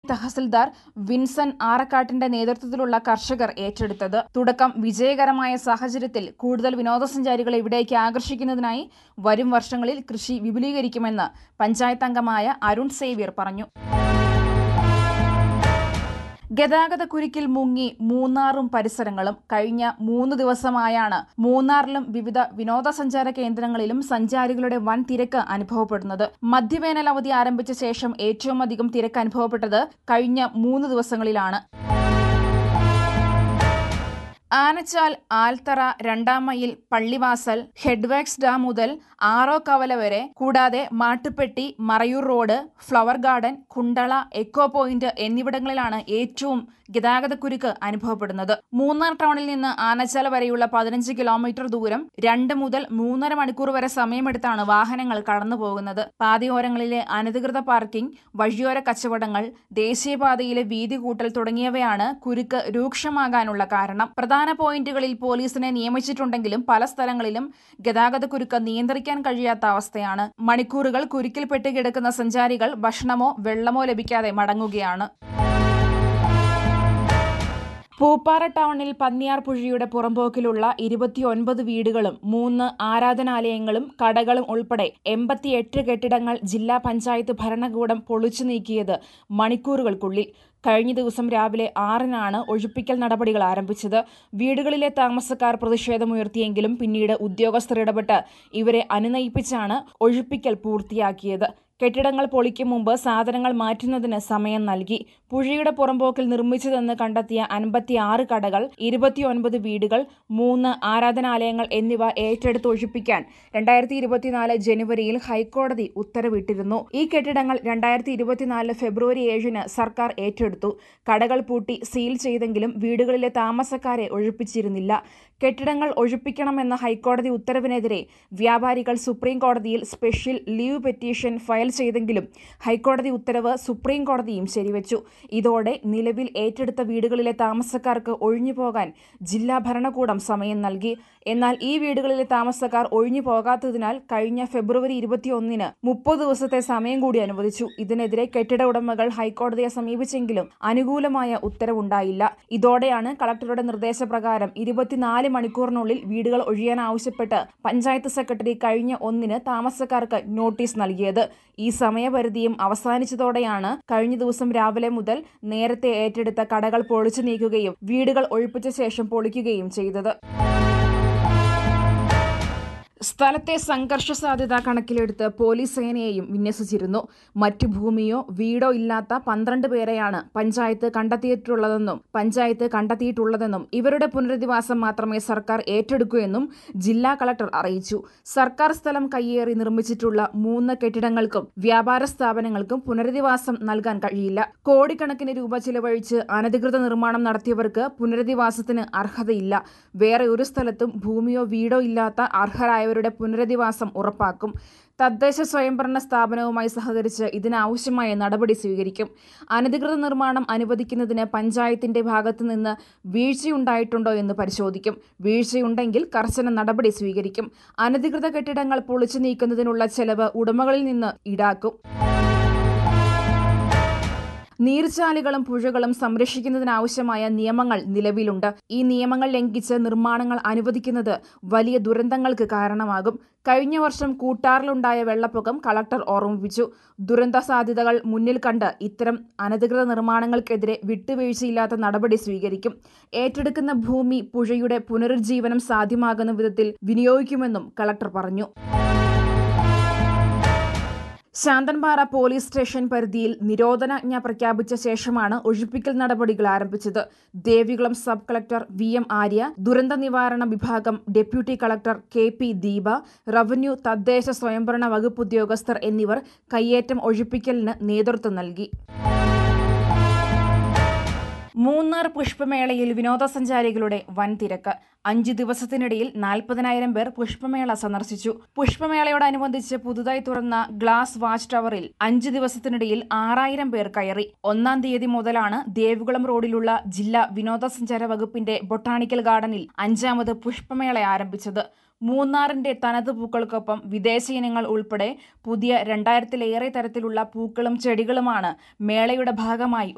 തഹസിൽദാർ വിൻസൻ ആറക്കാട്ടിന്റെ നേതൃത്വത്തിലുള്ള കർഷകർ ഏറ്റെടുത്തത്. തുടക്കം വിജയകരമായ സാഹചര്യത്തിൽ കൂടുതൽ വിനോദസഞ്ചാരികളെ ഇവിടേക്ക് ആകർഷിക്കുന്നതിനായി വരും വർഷങ്ങളിൽ കൃഷി വിപുലീകരിക്കുമെന്ന് പഞ്ചായത്ത് അംഗമായ അരുൺ സേവ്യർ പറഞ്ഞു. ഗതാഗതക്കുരുക്കിൽ മുങ്ങി മൂന്നാറും പരിസരങ്ങളും. കഴിഞ്ഞ 3 ദിവസമായാണ് മൂന്നാറിലും വിവിധ വിനോദസഞ്ചാര കേന്ദ്രങ്ങളിലും സഞ്ചാരികളുടെ വൻ തിരക്ക് അനുഭവപ്പെടുന്നത്. മധ്യവേനൽ അവധി ആരംഭിച്ച ശേഷം ഏറ്റവും അധികം തിരക്ക് അനുഭവപ്പെട്ടത് കഴിഞ്ഞ 3 ദിവസങ്ങളിലാണ്. ആനച്ചാൽ, ആൽത്തറ, 2-ാം മൈൽ, പള്ളിവാസൽ, ഹെഡ്വേക്സ് ഡാം മുതൽ ആറോക്കവല വരെ, കൂടാതെ Mattupetty, Marayur road, flower garden, Kundala, echo point എന്നിവിടങ്ങളിലാണ് ഏറ്റവും ഗതാഗതക്കുരുക്ക് അനുഭവപ്പെടുന്നത്. മൂന്നാർ ടൗണിൽ നിന്ന് ആനച്ചാൽ വരെയുള്ള 15 കിലോമീറ്റർ ദൂരം 2 മുതൽ 3.5 മണിക്കൂർ വരെ സമയമെടുത്താണ് വാഹനങ്ങൾ കടന്നുപോകുന്നത്. പാതയോരങ്ങളിലെ അനധികൃത പാർക്കിംഗ്, വഴിയോര കച്ചവടങ്ങൾ, ദേശീയപാതയിലെ വീതി കൂട്ടൽ തുടങ്ങിയവയാണ് കുരുക്ക് രൂക്ഷമാകാനുള്ള കാരണം. പ്രധാന പോയിന്റുകളിൽ പോലീസിനെ നിയമിച്ചിട്ടുണ്ടെങ്കിലും പല സ്ഥലങ്ങളിലും ഗതാഗതക്കുരുക്ക് നിയന്ത്രിക്കാൻ കഴിയാത്ത അവസ്ഥയാണ്. മണിക്കൂറുകൾ കുരുക്കിൽപ്പെട്ട് കിടക്കുന്ന സഞ്ചാരികൾ ഭക്ഷണമോ വെള്ളമോ ലഭിക്കാതെ മടങ്ങുകയാണ്. പൂപ്പാറ ടൗണിൽ പന്നിയാർ പുഴയുടെ പുറമ്പോക്കിലുള്ള 29 വീടുകളും 3 ആരാധനാലയങ്ങളും കടകളും ഉൾപ്പെടെ 88 കെട്ടിടങ്ങൾ ജില്ലാ പഞ്ചായത്ത് ഭരണകൂടം പൊളിച്ചു നീക്കിയത് മണിക്കൂറുകൾക്കുള്ളിൽ. കഴിഞ്ഞ ദിവസം രാവിലെ 6-നാണ് ഒഴിപ്പിക്കൽ നടപടികൾ ആരംഭിച്ചത്. വീടുകളിലെ താമസക്കാർ പ്രതിഷേധമുയർത്തിയെങ്കിലും പിന്നീട് ഉദ്യോഗസ്ഥർ ഇടപെട്ട് ഇവരെ അനുനയിപ്പിച്ചാണ് ഒഴിപ്പിക്കൽ പൂർത്തിയാക്കിയത്. കെട്ടിടങ്ങൾ പൊളിക്കും മുമ്പ് സാധനങ്ങൾ മാറ്റുന്നതിന് സമയം നൽകി. പുഴയുടെ പുറമ്പോക്കിൽ നിർമ്മിച്ചതെന്ന് കണ്ടെത്തിയ 56 കടകൾ, 29 വീടുകൾ, 3 ആരാധനാലയങ്ങൾ എന്നിവ ഏറ്റെടുത്ത് ഒഴിപ്പിക്കാൻ 2024 ജനുവരിയിൽ ഹൈക്കോടതി ഉത്തരവിട്ടിരുന്നു. ഈ കെട്ടിടങ്ങൾ 2024 ഫെബ്രുവരി 7-ന് സർക്കാർ ഏറ്റെടുത്തു. കടകൾ പൂട്ടി സീൽ ചെയ്തെങ്കിലും വീടുകളിലെ താമസക്കാരെ ഒഴിപ്പിച്ചിരുന്നില്ല. കെട്ടിടങ്ങൾ ഒഴിപ്പിക്കണമെന്ന ഹൈക്കോടതി ഉത്തരവിനെതിരെ വ്യാപാരികൾ സുപ്രീം കോടതിയിൽ സ്പെഷ്യൽ ലീവ് പെറ്റീഷൻ ഫയൽ ചെയ്തെങ്കിലും ഹൈക്കോടതി ഉത്തരവ് സുപ്രീം കോടതിയും ശരിവച്ചു. ഇതോടെ നിലവിൽ ഏറ്റെടുത്ത വീടുകളിലെ താമസക്കാർക്ക് ഒഴിഞ്ഞുപോകാൻ ജില്ലാ ഭരണകൂടം സമയം നൽകി. എന്നാൽ ഈ വീടുകളിലെ താമസക്കാർ ഒഴിഞ്ഞു പോകാത്തതിനാൽ കഴിഞ്ഞ ഫെബ്രുവരി 21-ന് 30 ദിവസത്തെ സമയം കൂടി അനുവദിച്ചു. ഇതിനെതിരെ കെട്ടിട ഉടമകൾ ഹൈക്കോടതിയെ സമീപിച്ചെങ്കിലും അനുകൂലമായ ഉത്തരവുണ്ടായില്ല. ഇതോടെയാണ് കളക്ടറുടെ നിർദ്ദേശപ്രകാരം 24 മണിക്കൂറിനുള്ളിൽ വീടുകൾ ഒഴിയാൻ ആവശ്യപ്പെട്ട് പഞ്ചായത്ത് സെക്രട്ടറി കഴിഞ്ഞ 1-ന് താമസക്കാർക്ക് നോട്ടീസ് നൽകിയത്. ഈ സമയപരിധിയും അവസാനിച്ചതോടെയാണ് കഴിഞ്ഞ ദിവസം രാവിലെ മുതൽ നേരത്തെ ഏറ്റെടുത്ത കടകൾ പൊളിച്ചു നീക്കുകയും വീടുകൾ ഒഴിപ്പിച്ച ശേഷം പൊളിക്കുകയും ചെയ്തത്. സ്ഥലത്തെ സംഘർഷ സാധ്യത കണക്കിലെടുത്ത് പോലീസ് സേനയെയും വിന്യസിച്ചിരുന്നു. മറ്റു ഭൂമിയോ വീടോ ഇല്ലാത്ത 12 പേരെയാണ് പഞ്ചായത്ത് കണ്ടെത്തിയിട്ടുള്ളതെന്നും ഇവരുടെ പുനരധിവാസം മാത്രമേ സർക്കാർ ഏറ്റെടുക്കൂ എന്നും ജില്ലാ കളക്ടർ അറിയിച്ചു. സർക്കാർ സ്ഥലം കയ്യേറി നിർമ്മിച്ചിട്ടുള്ള 3 കെട്ടിടങ്ങൾക്കും വ്യാപാര സ്ഥാപനങ്ങൾക്കും പുനരധിവാസം നൽകാൻ കഴിയില്ല. കോടിക്കണക്കിന് രൂപ ചിലവഴിച്ച് അനധികൃത നിർമ്മാണം നടത്തിയവർക്ക് പുനരധിവാസത്തിന് അർഹതയില്ല. വേറെ ഒരു സ്ഥലത്തും ഭൂമിയോ വീടോ ഇല്ലാത്ത അർഹരായ രുടെ പുനരധിവാസം ഉറപ്പാക്കും. തദ്ദേശ സ്വയംഭരണ സ്ഥാപനവുമായി സഹകരിച്ച് ഇതിനാവശ്യമായ നടപടി സ്വീകരിക്കും. അനധികൃത നിർമ്മാണം അനുവദിക്കുന്നതിന് പഞ്ചായത്തിന്റെ ഭാഗത്തുനിന്ന് വീഴ്ചയുണ്ടായിട്ടുണ്ടോ എന്ന് പരിശോധിക്കും. വീഴ്ചയുണ്ടെങ്കിൽ കർശന നടപടി സ്വീകരിക്കും. അനധികൃത കെട്ടിടങ്ങൾ പൊളിച്ചു നീക്കുന്നതിനുള്ള ചെലവ് ഉടമകളിൽ നിന്ന് ഈടാക്കും. നീർച്ചാലുകളും പുഴകളും സംരക്ഷിക്കുന്നതിനാവശ്യമായ നിയമങ്ങൾ നിലവിലുണ്ട്. ഈ നിയമങ്ങൾ ലംഘിച്ച് നിർമ്മാണങ്ങൾ അനുവദിക്കുന്നത് വലിയ ദുരന്തങ്ങൾക്ക് കാരണമാകും. കഴിഞ്ഞ വർഷം കൂട്ടാറിലുണ്ടായ വെള്ളപ്പൊക്കം കളക്ടർ ഓർമ്മിപ്പിച്ചു. ദുരന്ത സാധ്യതകൾ മുന്നിൽ കണ്ട് ഇത്തരം അനധികൃത നിർമ്മാണങ്ങൾക്കെതിരെ വിട്ടുവീഴ്ചയില്ലാത്ത നടപടി സ്വീകരിക്കും. ഏറ്റെടുക്കുന്ന ഭൂമി പുഴയുടെ പുനരുജ്ജീവനം സാധ്യമാകുന്ന വിധത്തിൽ വിനിയോഗിക്കുമെന്നും കളക്ടർ പറഞ്ഞു. ശാന്തൻപാറ പോലീസ് സ്റ്റേഷൻ പരിധിയിൽ നിരോധനാജ്ഞ പ്രഖ്യാപിച്ച ശേഷമാണ് ഒഴിപ്പിക്കൽ നടപടികൾ ആരംഭിച്ചത്. Devikulam sub collector VM Arya, ദുരന്ത നിവാരണ വിഭാഗം deputy collector KP Deepa, revenue തദ്ദേശ സ്വയംഭരണ വകുപ്പ് ഉദ്യോഗസ്ഥർ എന്നിവർ കയ്യേറ്റം ഒഴിപ്പിക്കലിന് നേതൃത്വം നൽകി. മൂന്നാർ പുഷ്പമേളയിൽ വിനോദസഞ്ചാരികളുടെ വൻ തിരക്ക്. 5 ദിവസത്തിനിടയിൽ 40,000 പേർ പുഷ്പമേള സന്ദർശിച്ചു. പുഷ്പമേളയോടനുബന്ധിച്ച് പുതുതായി തുറന്ന ഗ്ലാസ് വാച്ച് ടവറിൽ 5 ദിവസത്തിനിടയിൽ 6,000 പേർ കയറി. 1-ാം തീയതി മുതലാണ് ദേവികുളം റോഡിലുള്ള ജില്ലാ വിനോദസഞ്ചാര വകുപ്പിന്റെ ബൊട്ടാണിക്കൽ ഗാർഡനിൽ 5-ാമത് പുഷ്പമേള ആരംഭിച്ചത്. മൂന്നാറിന്റെ തനത് പൂക്കൾക്കൊപ്പം വിദേശ ഇനങ്ങൾ ഉൾപ്പെടെ പുതിയ 2000-ലേറെ തരത്തിലുള്ള പൂക്കളും ചെടികളുമാണ് മേളയുടെ ഭാഗമായി